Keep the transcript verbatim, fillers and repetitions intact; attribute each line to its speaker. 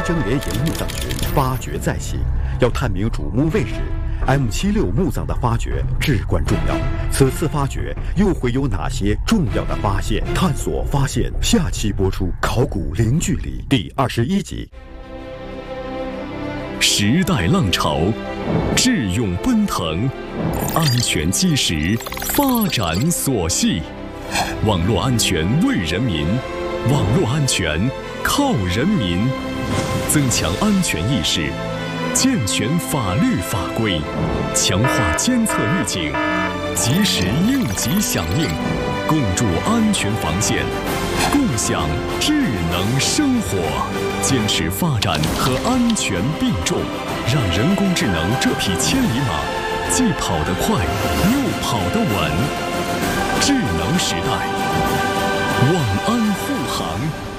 Speaker 1: 征连营墓葬群发掘再起，要探明主墓位置。M 七六墓葬的发掘至关重要，此次发掘又会有哪些重要的发现？探索发现，下期播出《考古零距离》第二十一集。
Speaker 2: 时代浪潮，智勇奔腾，安全基石，发展所系。网络安全为人民，网络安全靠人民。增强安全意识，健全法律法规，强化监测预警，及时应急响应，共筑安全防线，共享智能生活。坚持发展和安全并重，让人工智能这匹千里马既跑得快又跑得稳。智能时代，网安护航。